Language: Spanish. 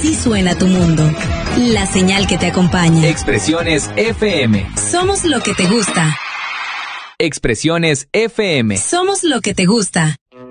Así suena tu mundo. La señal que te acompaña. Expresiones FM. Somos lo que te gusta. Expresiones FM. Somos lo que te gusta.